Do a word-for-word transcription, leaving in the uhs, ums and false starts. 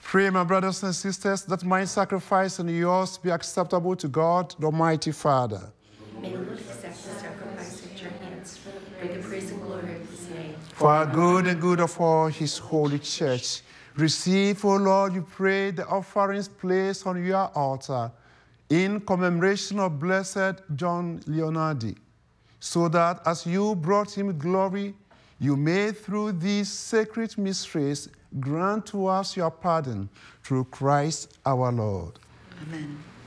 Pray, my brothers and sisters, that my sacrifice and yours be acceptable to God, the Almighty Father. May the Lord accept the sacrifice at your hands for the praise and glory of his name. For our good and good of all his holy church. Receive, O Lord, you pray, the offerings placed on your altar in commemoration of blessed John Leonardi, so that as you brought him glory, you may through these sacred mysteries grant to us your pardon through Christ our Lord. Amen.